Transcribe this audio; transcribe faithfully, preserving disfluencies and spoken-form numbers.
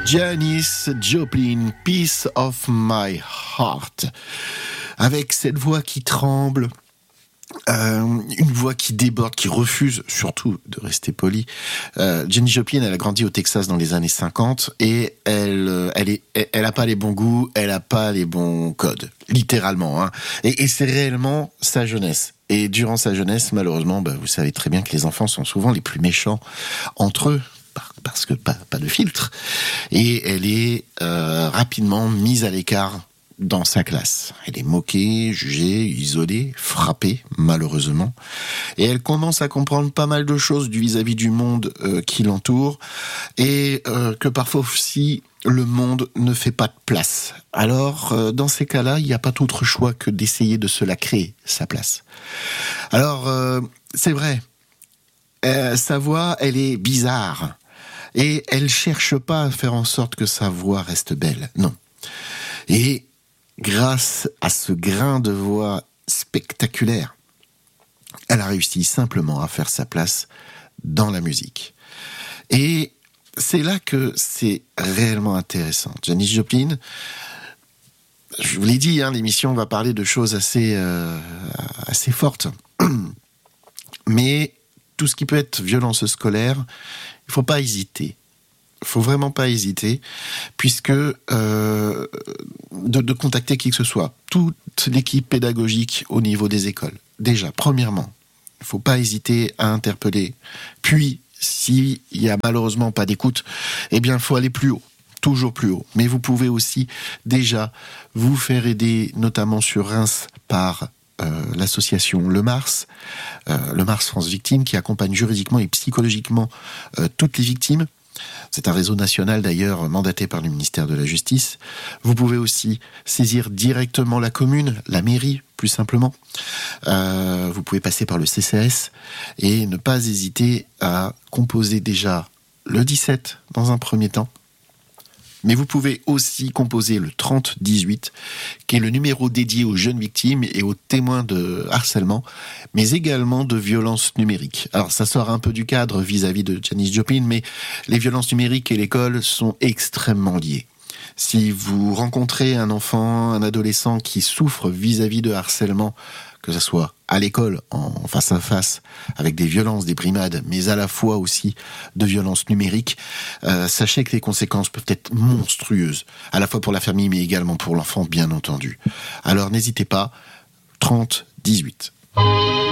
Janis Joplin, Piece of My Heart. Avec cette voix qui tremble, euh, une voix qui déborde, qui refuse surtout de rester polie. Euh, Janis Joplin, elle a grandi au Texas dans les années cinquante et elle, elle est, elle a pas les bons goûts, elle a pas les bons codes, littéralement. Hein. Et, et c'est réellement sa jeunesse. Et durant sa jeunesse, malheureusement, bah, vous savez très bien que les enfants sont souvent les plus méchants entre eux. Parce que pas, pas de filtre. Et elle est euh, rapidement mise à l'écart dans sa classe. Elle est moquée, jugée, isolée, frappée, malheureusement. Et elle commence à comprendre pas mal de choses du vis-à-vis du monde euh, qui l'entoure. Et euh, que parfois aussi, le monde ne fait pas de place. Alors, euh, dans ces cas-là, il n'y a pas d'autre choix que d'essayer de se la créer, sa place. Alors, euh, c'est vrai, euh, sa voix, elle est bizarre. Et elle cherche pas à faire en sorte que sa voix reste belle, non. Et grâce à ce grain de voix spectaculaire, elle a réussi simplement à faire sa place dans la musique. Et c'est là que c'est réellement intéressant. Janis Joplin, je vous l'ai dit, hein, l'émission va parler de choses assez, euh, assez fortes. Mais tout ce qui peut être violence scolaire, il ne faut pas hésiter. Il ne faut vraiment pas hésiter, puisque euh, de, de contacter qui que ce soit, toute l'équipe pédagogique au niveau des écoles. Déjà, premièrement, il ne faut pas hésiter à interpeller. Puis, s'il n'y a malheureusement pas d'écoute, eh bien, il faut aller plus haut. Toujours plus haut. Mais vous pouvez aussi déjà vous faire aider, notamment sur Reims, par Euh, l'association Le Mars, euh, Le Mars France Victimes, qui accompagne juridiquement et psychologiquement euh, toutes les victimes. C'est un réseau national d'ailleurs mandaté par le ministère de la Justice. Vous pouvez aussi saisir directement la commune, la mairie plus simplement. Euh, vous pouvez passer par le C C S et ne pas hésiter à composer déjà le dix-sept dans un premier temps. Mais vous pouvez aussi composer le trente dix-huit, qui est le numéro dédié aux jeunes victimes et aux témoins de harcèlement, mais également de violences numériques. Alors ça sort un peu du cadre vis-à-vis de Janis Joplin, mais les violences numériques et l'école sont extrêmement liées. Si vous rencontrez un enfant, un adolescent qui souffre vis-à-vis de harcèlement, que ce soit à l'école, en face à face, avec des violences, des brimades, mais à la fois aussi de violences numériques, euh, sachez que les conséquences peuvent être monstrueuses, à la fois pour la famille, mais également pour l'enfant, bien entendu. Alors n'hésitez pas, trente dix-huit.